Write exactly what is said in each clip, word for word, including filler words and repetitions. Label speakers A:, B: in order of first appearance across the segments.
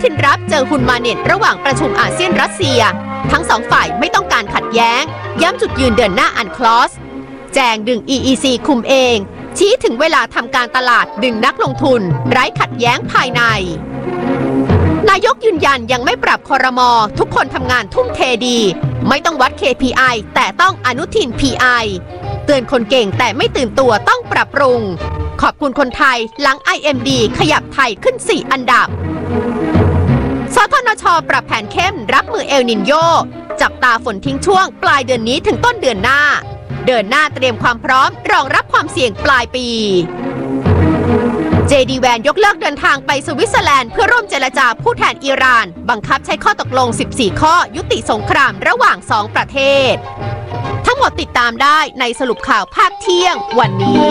A: ทินรับเจอฮุนมาเน็ตระหว่างประชุมอาเซียนรัสเซียทั้งสองฝ่ายไม่ต้องการขัดแย้งย้ำจุดยืนเดินหน้าอันคลอสแจงดึง อี อี ซี คุมเองชี้ถึงเวลาทำการตลาดดึงนักลงทุนไร้ขัดแย้งภายในนายกยืนยันยังไม่ปรับครม.ทุกคนทำงานทุ่มเทดีไม่ต้องวัด เค พี ไอ แต่ต้องอนุทิน พี ไอ เตือนคนเก่งแต่ไม่ตื่นตัวต้องปรับปรุงขอบคุณคนไทยหลัง ไอ เอ็ม ดี ขยับไทยขึ้นสี่อันดับสทนช.ปรับแผนเข้มรับมือเอลนินโยจับตาฝนทิ้งช่วงปลายเดือนนี้ถึงต้นเดือนหน้าเดินหน้าเตรียมความพร้อมรองรับความเสี่ยงปลายปี เจ ดี แวนยกเลิกเดินทางไปสวิตเซอร์แลนด์เพื่อร่วมเจรจาผู้แทนอิหร่านบังคับใช้ข้อตกลงสิบสี่ข้อยุติสงครามระหว่างสองประเทศทั้งหมดติดตามได้ในสรุปข่าวภาคเที่ยงวันนี้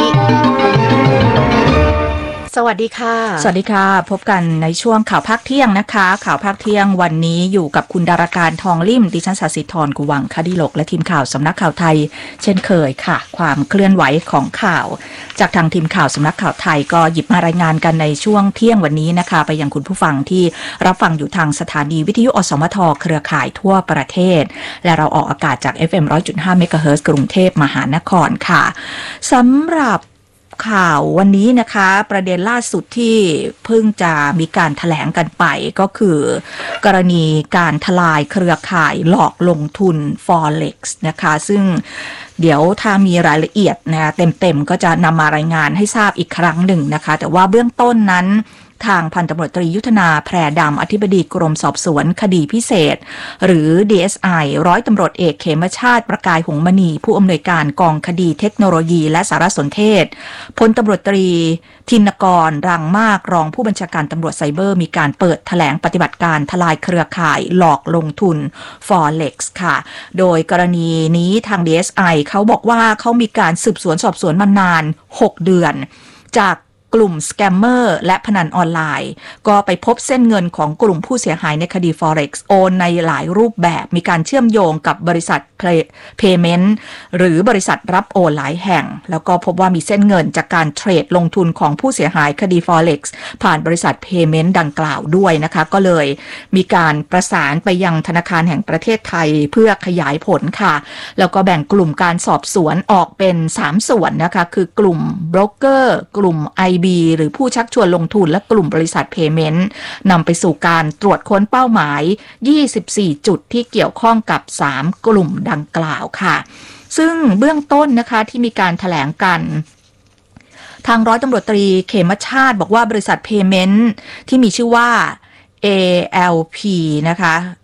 A: สวัสดีค่ะ
B: สวัสดีค่ะพบกันในช่วงข่าวภาคเที่ยงนะคะข่าวภาคเที่ยงวันนี้อยู่กับคุณดาราการทองลิ่มดิฉันศศิธรกุวังคดิโลกและทีมข่าวสำนักข่าวไทยเช่นเคยค่ะความเคลื่อนไหวของข่าวจากทางทีมข่าวสำนักข่าวไทยก็หยิบมารายงานกันในช่วงเที่ยงวันนี้นะคะไปยังคุณผู้ฟังที่รับฟังอยู่ทางสถานีวิทยุอสมทเครือข่ายทั่วประเทศและเราออกอากาศจาก เอฟ เอ็ม หนึ่งร้อยจุดห้า เมกะเฮิรตซ์กรุงเทพมหานครค่ะสำหรับข่าววันนี้นะคะประเด็นล่าสุดที่เพิ่งจะมีการแถลงกันไปก็คือกรณีการทลายเครือข่ายหลอกลงทุน Forex นะคะซึ่งเดี๋ยวถ้ามีรายละเอียดนะเต็มๆก็จะนำมารายงานให้ทราบอีกครั้งหนึ่งนะคะแต่ว่าเบื้องต้นนั้นทางพันตำรวจตรียุทธนาแพรดำอธิบดีกรมสอบสวนคดีพิเศษหรือ ดี เอส ไอ ร้อยตำรวจเอกเขมชาติประกายหงมณีผู้อำนวยการกองคดีเทคโนโลยีและสารสนเทศพลตำรวจตรีธินกรรังมากรองผู้บัญชาการตำรวจไซเบอร์มีการเปิดแถลงปฏิบัติการทลายเครือข่ายหลอกลงทุน Forex ค่ะโดยกรณีนี้ทาง ดี เอส ไอ เขาบอกว่าเขามีการสืบสวนสอบสวนมานานหกเดือนจากกลุ่มสแกมเมอร์และพนันออนไลน์ก็ไปพบเส้นเงินของกลุ่มผู้เสียหายในคดี Forex โอนในหลายรูปแบบมีการเชื่อมโยงกับบริษัท Payment หรือบริษัทรับโอนหลายแห่งแล้วก็พบว่ามีเส้นเงินจากการเทรดลงทุนของผู้เสียหายคดี Forex ผ่านบริษัท Payment ดังกล่าวด้วยนะคะก็เลยมีการประสานไปยังธนาคารแห่งประเทศไทยเพื่อขยายผลค่ะแล้วก็แบ่งกลุ่มการสอบสวนออกเป็นสามส่วนนะคะคือกลุ่มโบรกเกอร์กลุ่ม ไอ บี หรือผู้ชักชวนลงทุนและกลุ่มบริษัท Payment นำไปสู่การตรวจค้นเป้าหมายยี่สิบสี่จุดที่เกี่ยวข้องกับสามกลุ่มดังกล่าวค่ะซึ่งเบื้องต้นนะคะที่มีการแถลงกันทางร้อยตำรวจตรีเขมชาติบอกว่าบริษัท Payment ที่มีชื่อว่า เอ แอล พี นะคะ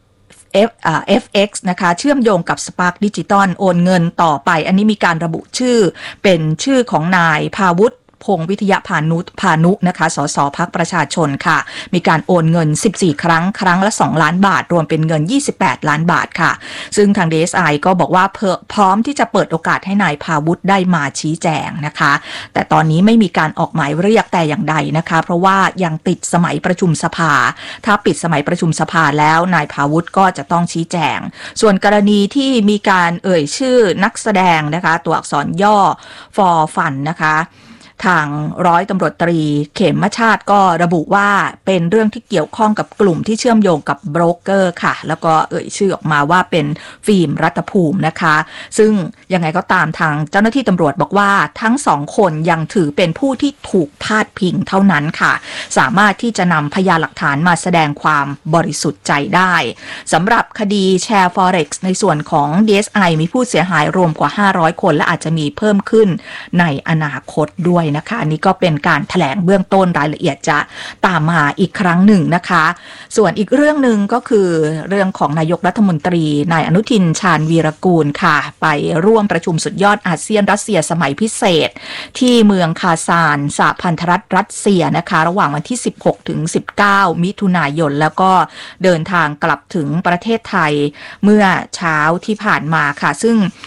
B: F อ่า เอฟ เอ็กซ์ นะคะเชื่อมโยงกับ Spark Digital โอนเงินต่อไปอันนี้มีการระบุชื่อเป็นชื่อของนายภาวุฒิพงศ์วิทยาพานุพานุนะคะสสพรรคประชาชนค่ะมีการโอนเงินสิบสี่ครั้งครั้งละสองล้านบาทรวมเป็นเงินยี่สิบแปดล้านบาทค่ะซึ่งทาง ดี เอส ไอ ก็บอกว่าพร้อมที่จะเปิดโอกาสให้นายภาวุฒิได้มาชี้แจงนะคะแต่ตอนนี้ไม่มีการออกหมายเรียกแต่อย่างใดนะคะเพราะว่ายังติดสมัยประชุมสภาถ้าปิดสมัยประชุมสภาแล้วนายภาวุฒิก็จะต้องชี้แจงส่วนกรณีที่มีการเอ่ยชื่อนักแสดงนะคะตัวอักษรย่อ for fun นะคะทางร้อยตำรวจตรีเขมชาติก็ระบุว่าเป็นเรื่องที่เกี่ยวข้องกับกลุ่มที่เชื่อมโยงกับโบรกเกอร์ค่ะแล้วก็เอ่ยชื่อออกมาว่าเป็นฟิล์มรัตภูมินะคะซึ่งยังไงก็ตามทางเจ้าหน้าที่ตำรวจบอกว่าทั้งสองคนยังถือเป็นผู้ที่ถูกพาดพิงเท่านั้นค่ะสามารถที่จะนำพยานหลักฐานมาแสดงความบริสุทธิ์ใจได้สำหรับคดีแชร์ Forex ในส่วนของ ดี เอส ไอ มีผู้เสียหายรวมกว่าห้าร้อยคนและอาจจะมีเพิ่มขึ้นในอนาคตด้วยนะคะอันนี้ก็เป็นการแถลงเบื้องต้นรายละเอียดจะตามมาอีกครั้งหนึ่งนะคะส่วนอีกเรื่องหนึ่งก็คือเรื่องของนายกรัฐมนตรีนายอนุทินชาญวีรกูลค่ะไปร่วมประชุมสุดยอดอาเซียนรัสเซียสมัยพิเศษที่เมืองคาซานสหพันธรัฐรัสเซียนะคะระหว่างวันที่สิบหกถึงสิบเก้ามิถุนายนแล้วก็เดินทางกลับถึงประเทศไทยเมื่อเช้าที่ผ่านมาค่ะซึ่ง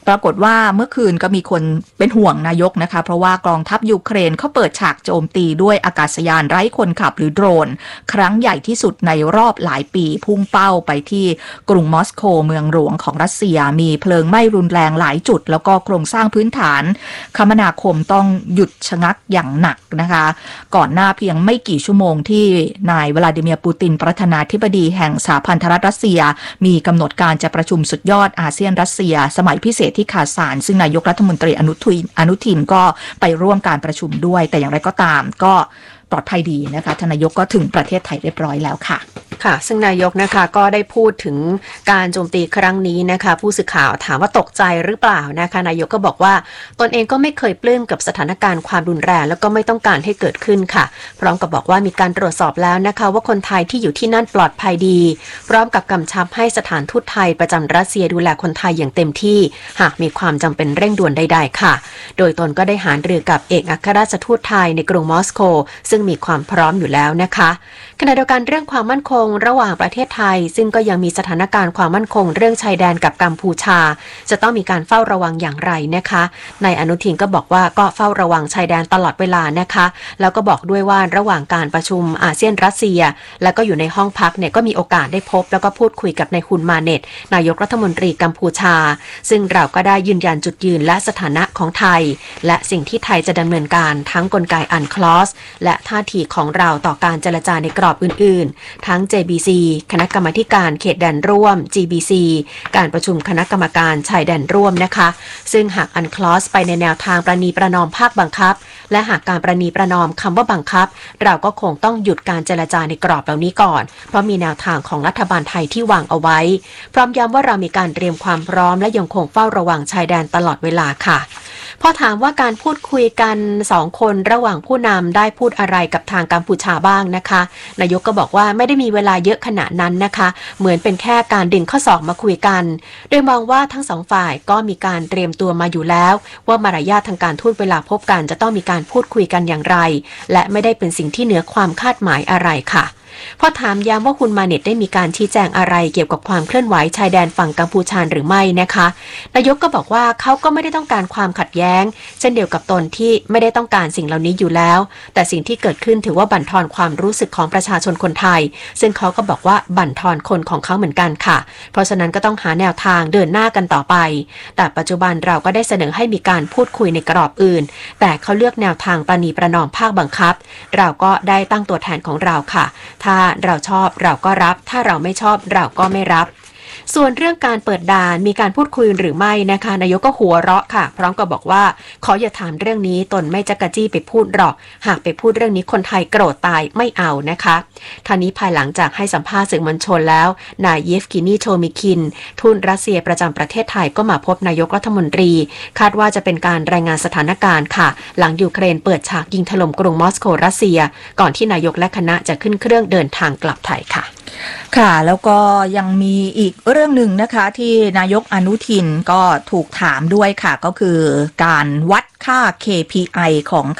B: ปรากฏว่าเมื่อคืนก็มีคนเป็นห่วงนายกนะคะเพราะว่ากองทัพยูเครนเขาเปิดฉากโจมตีด้วยอากาศยานไร้คนขับหรือโดรนครั้งใหญ่ที่สุดในรอบหลายปีพุ่งเป้าไปที่กรุงมอสโกเมืองหลวงของรัสเซียมีเพลิงไหม้รุนแรงหลายจุดแล้วก็โครงสร้างพื้นฐานคมนาคมต้องหยุดชะงักอย่างหนักนะคะก่อนหน้าเพียงไม่กี่ชั่วโมงที่นายวลาดิเมียร์ปูตินประธานาธิบดีแห่งสหพันธรัฐรัสเซียมีกำหนดการจะประชุมสุดยอดอาเซียนรัสเซียสมัยพิเศษที่คาซานซึ่งนายกรัฐมนตรีอนุทินอนุทินก็ไปร่วมการประชุมด้วยแต่อย่างไรก็ตามก็ปลอดภัยดีนะคะทานนายกก็ถึงประเทศไทยเรียบร้อยแล้วค่ะ
A: ค่ะซึ่งนายกนะคะก็ได้พูดถึงการโจมตีครั้งนี้นะคะผู้สื่อข่าวถามว่าตกใจหรือเปล่านะคะนายกก็บอกว่าตนเองก็ไม่เคยปลื้มกับสถานการณ์ความรุนแรงแล้วก็ไม่ต้องการให้เกิดขึ้นค่ะพร้อมกับบอกว่ามีการตรวจสอบแล้วนะคะว่าคนไทยที่อยู่ที่นั่นปลอดภัยดีพร้อมกับกำชับให้สถานทูตไทยประจำรัสเซียดูแลคนไทยอย่างเต็มที่หากมีความจำเป็นเร่งด่วนใดๆค่ะโดยตนก็ได้หารือกับเอกอัครราชทูตไทยในกรุงมอสโกซึ่งมีความพร้อมอยู่แล้วนะคะขณะเดียวกันเรื่องความมั่นคงระหว่างประเทศไทยซึ่งก็ยังมีสถานการณ์ความมั่นคงเรื่องชายแดนกับกัมพูชาจะต้องมีการเฝ้าระวังอย่างไรนะคะนายอนุทินก็บอกว่าก็เฝ้าระวังชายแดนตลอดเวลานะคะแล้วก็บอกด้วยว่าระหว่างการประชุมอาเซียนรัสเซียแล้วก็อยู่ในห้องพักเนี่ยก็มีโอกาสได้พบแล้วก็พูดคุยกับนายฮุนมาเน็ตนายกรัฐมนตรีกัมพูชาซึ่งเราก็ได้ยืนยันจุดยืนและสถานะของไทยและสิ่งที่ไทยจะดำเนินการทั้งกลไกอันคลอสและท่าทีของเราต่อการเจรจาในกรอบอื่นๆทั้ง เจ บี ซี คณะกรรมาธิการเขตแดนร่วม จี บี ซี การประชุมคณะกรรมการชายแดนร่วมนะคะซึ่งหากอันคลอสไปในแนวทางประนีประนอมภาคบังคับและหากการประนีประนอมคำว่าบังคับเราก็คงต้องหยุดการเจรจาในกรอบเหล่านี้ก่อนเพราะมีแนวทางของรัฐบาลไทยที่วางเอาไว้พร้อมย้ำว่าเรามีการเตรียมความพร้อมและยังคงเฝ้าระวังชายแดนตลอดเวลาค่ะพอถามว่าการพูดคุยกันสองคนระหว่างผู้นำได้พูดอะไรกับทางกัมพูชาบ้างนะคะนายกก็บอกว่าไม่ได้มีเวลาเยอะขนาดนั้นนะคะเหมือนเป็นแค่การดึงข้อศอกมาคุยกันโดยมองว่าทั้งสองฝ่ายก็มีการเตรียมตัวมาอยู่แล้วว่ามารยาททางการทูตเวลาพบกันจะต้องมีการพูดคุยกันอย่างไรและไม่ได้เป็นสิ่งที่เหนือความคาดหมายอะไรค่ะพอถามย้ำว่าคุณมาเน็ตได้มีการชี้แจงอะไรเกี่ยวกับความเคลื่อนไหวชายแดนฝั่งกัมพูชาหรือไม่นะคะนายกก็บอกว่าเขาก็ไม่ได้ต้องการความขัดแย้งเช่นเดียวกับตนที่ไม่ได้ต้องการสิ่งเหล่านี้อยู่แล้วแต่สิ่งที่เกิดขึ้นถือว่าบั่นทอนความรู้สึกของประชาชนคนไทยซึ่งเขาก็บอกว่าบั่นทอนคนของเขาเหมือนกันค่ะเพราะฉะนั้นก็ต้องหาแนวทางเดินหน้ากันต่อไปแต่ปัจจุบันเราก็ได้เสนอให้มีการพูดคุยในกรอบอื่นแต่เขาเลือกแนวทางประนีประนอมภาคบังคับเราก็ได้ตั้งตัวแทนของเราค่ะถ้าเราชอบเราก็รับถ้าเราไม่ชอบเราก็ไม่รับส่วนเรื่องการเปิดด่านมีการพูดคุยหรือไม่นะคะนายกก็หัวเราะค่ะพร้อมกับบอกว่าขออย่าถามเรื่องนี้ตนไม่จักจี้ไปพูดหรอกหากไปพูดเรื่องนี้คนไทยโกรธตายไม่เอานะคะท่านี้ภายหลังจากให้สัมภาษณ์สื่อมวลชนแล้วนายเยฟกินีโชมิคินทูตรัสเซียประจำประเทศไทยก็มาพบนายกรัฐมนตรีคาดว่าจะเป็นการรายงานสถานการณ์ค่ะหลังยูเครนเปิดฉากยิงถล่มกรุงมอสโกรัสเซียก่อนที่นายกและคณะจะขึ้นเครื่องเดินทางกลับไทยค่ะ
B: ค่ะแล้วก็ยังมีอีกเรื่องหนึ่งนะคะที่นายกอนุทินก็ถูกถามด้วยค่ะก็คือการวัดค่า เค พี ไอ ของ